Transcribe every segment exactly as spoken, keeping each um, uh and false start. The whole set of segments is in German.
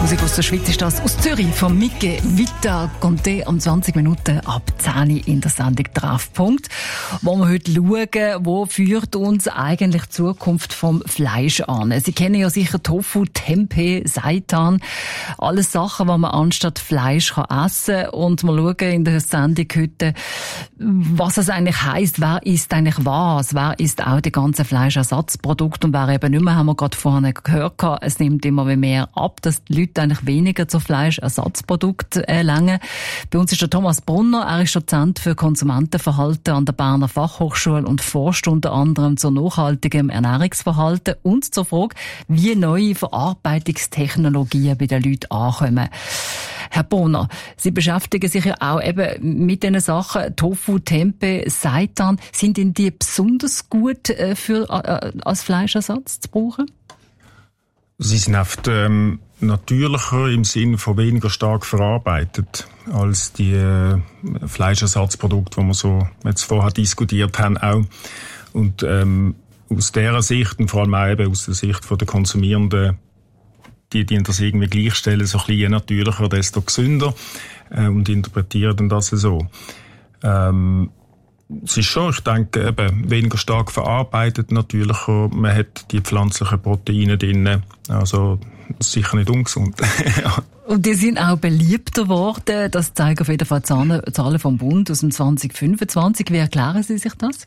Musik aus der Schweiz ist das aus Zürich von Micke Vita Conte um zwanzig Minuten ab zehn in der Sendung Treffpunkt, wo wir heute schauen, wo führt uns eigentlich die Zukunft vom Fleisch an. Sie kennen ja sicher Tofu, Tempeh, Seitan, alles Sachen, die man anstatt Fleisch kann essen kann. Und wir schauen in der Sendung heute, was es eigentlich heisst, wer isst eigentlich was, wer isst auch die ganzen Fleischersatzprodukte und wer eben nicht mehr, haben wir gerade vorhin gehört, es nimmt immer mehr ab, dass die Leute eigentlich weniger zu Fleischersatzprodukten äh, langen. Bei uns ist der Thomas Brunner, er ist Dozent für Konsumentenverhalten an der Berner Fachhochschule und forscht unter anderem zu nachhaltigem Ernährungsverhalten und zur Frage, wie neue Verarbeitungstechnologien bei den Leuten ankommen. Herr Brunner, Sie beschäftigen sich ja auch eben mit diesen Sachen, Tofu, Tempeh, Seitan. Sind Ihnen die besonders gut äh, für, äh, als Fleischersatz zu brauchen? Sie sind oft ähm, natürlicher im Sinne von weniger stark verarbeitet als die äh, Fleischersatzprodukte, die wir so jetzt vorher diskutiert haben auch. Und ähm, aus dieser Sicht und vor allem auch eben aus der Sicht der Konsumierenden, die, die das irgendwie gleichstellen, so ein bisschen je natürlicher, desto gesünder äh, und interpretieren dann das so. Ähm, Es ist schon, ich denke, eben weniger stark verarbeitet, natürlicher. Man hat die pflanzlichen Proteine drin. Also, das ist sicher nicht ungesund. Und die sind auch beliebter geworden. Das zeigen auf jeden Fall Zahlen vom Bund aus dem zwanzig fünfundzwanzig. Wie erklären Sie sich das?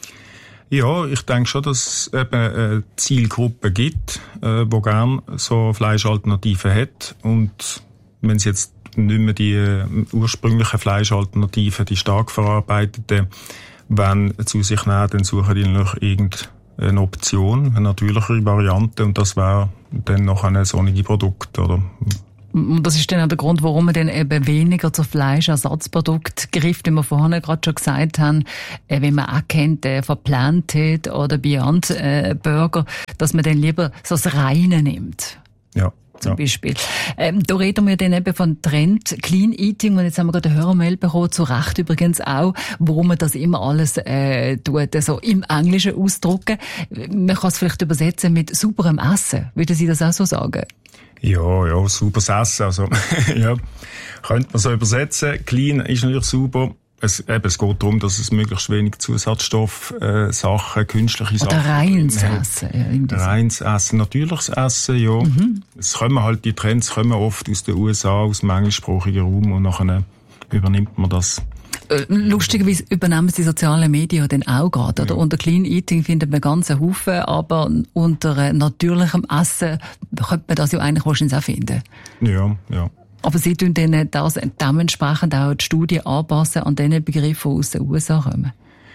Ja, ich denke schon, dass es eben eine Zielgruppe gibt, äh, die gerne so Fleischalternativen hat. Und wenn es jetzt nicht mehr die äh, ursprünglichen Fleischalternativen, die stark verarbeiteten, wenn zu sich nehmen, dann suchen die noch irgendeine Option, eine natürlichere Variante, und das wäre dann noch ein sonniges Produkt, oder? Und das ist dann auch der Grund, warum man dann eben weniger zu Fleischersatzprodukten greift, wie wir vorhin gerade schon gesagt haben, äh, wenn man auch kennt, äh, von Planted oder Beyond äh, Burger, dass man dann lieber so das Reine nimmt. Ja. Zum ja. Beispiel. Ähm, da reden wir dann eben von Trend Clean Eating, und jetzt haben wir gerade eine Hörermail bekommen, zu Recht übrigens auch, warum man das immer alles äh, tut, so im Englischen ausdrucken. Man kann es vielleicht übersetzen mit sauberem Essen. Würden Sie das auch so sagen? Ja, ja, sauberes Essen, also, ja, könnte man so übersetzen. Clean ist natürlich sauber. Es, eben, es geht darum, dass es möglichst wenig Zusatzstoff, äh, Sachen, künstliche Oder Sachen. Oder reines Essen. Ja, reines Essen, natürliches Essen, ja. Mhm. Es kommen halt, die Trends kommen oft aus den U S A, aus dem englischsprachigen Raum, und nachher übernimmt man das. Äh, lustigerweise übernehmen die sozialen Medien dann auch gerade, oder? Ja. Unter Clean Eating findet man ganz einen Haufen, aber unter äh, natürlichem Essen könnte man das ja eigentlich wahrscheinlich auch finden. Ja, ja. Aber Sie tun dann das dementsprechend auch die Studie anpassen an den Begriffen, die aus den U S A kommen?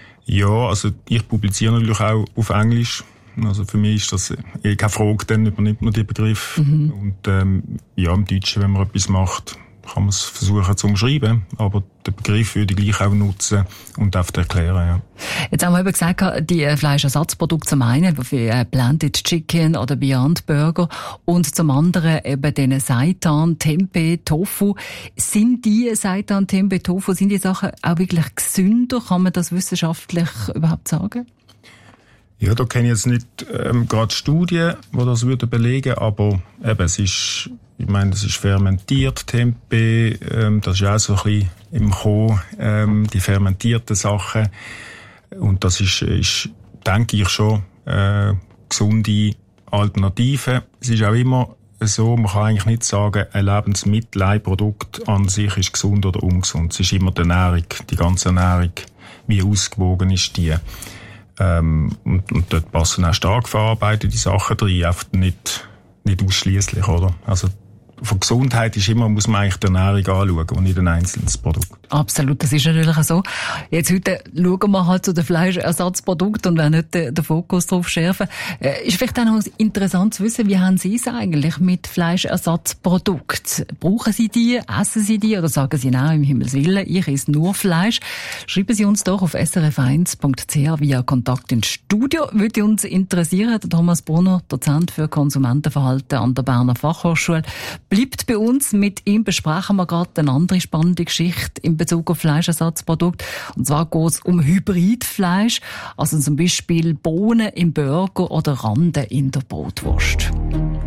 Ja, also ich publiziere natürlich auch auf Englisch. Also für mich ist das eh keine Frage, dann übernimmt man die Begriffe. Mhm. Und ähm, ja, im Deutschen, wenn man etwas macht, kann man es versuchen zu umschreiben, aber den Begriff würde ich gleich auch nutzen und oft erklären, ja. Jetzt haben wir eben gesagt, die Fleischersatzprodukte zum einen, wie Planted Chicken oder Beyond Burger, und zum anderen eben den Seitan, Tempeh, Tofu. Sind die Seitan, Tempeh, Tofu, sind die Sachen auch wirklich gesünder? Kann man das wissenschaftlich überhaupt sagen? Ja, da kenne ich jetzt nicht ähm, gerade Studien, die das würden belegen, aber eben, es ist, ich meine, das ist fermentiert, Tempeh, ähm, das ist auch so ein bisschen im Kommen, ähm, die fermentierten Sachen. Und das ist, ist denke ich, schon äh, gesunde Alternative. Es ist auch immer so, man kann eigentlich nicht sagen, ein Lebensmittel, ein Produkt an sich ist gesund oder ungesund. Es ist immer die Ernährung, die ganze Ernährung, wie ausgewogen ist die. Ähm, und, und dort passen auch stark verarbeitete Sachen drin, einfach nicht, nicht ausschliesslich, oder? Also, von Gesundheit ist immer, muss man eigentlich die Ernährung anschauen und nicht ein einzelnes Produkt. Absolut, das ist natürlich so. Jetzt heute schauen wir halt zu den Fleischersatzprodukten und werden nicht den, den Fokus darauf schärfen. Äh, ist vielleicht auch noch interessant zu wissen, wie haben Sie es eigentlich mit Fleischersatzprodukten? Brauchen Sie die, essen Sie die oder sagen Sie, nein, im Himmels Willen, ich esse nur Fleisch? Schreiben Sie uns doch auf s r f eins punkt c h via Kontakt ins Studio. Würde uns interessieren, der Thomas Brunner, Dozent für Konsumentenverhalten an der Berner Fachhochschule, bleibt bei uns. Mit ihm besprechen wir gerade eine andere spannende Geschichte in Bezug auf Fleischersatzprodukte. Und zwar geht es um Hybridfleisch, also zum Beispiel Bohnen im Burger oder Rande in der Brotwurst.